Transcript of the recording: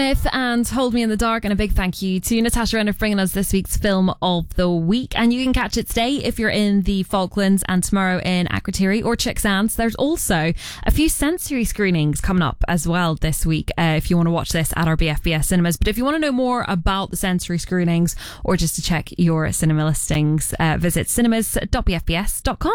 Smith and Hold Me in the Dark, and a big thank you to Natasha Renner for bringing us this week's film of the week. And you can catch it today if you're in the Falklands, and tomorrow in Akrotiri or Chicksans. There's also a few sensory screenings coming up as well this week if you want to watch this at our BFBS cinemas. But if you want to know more about the sensory screenings or just to check your cinema listings, visit cinemas.bfbs.com.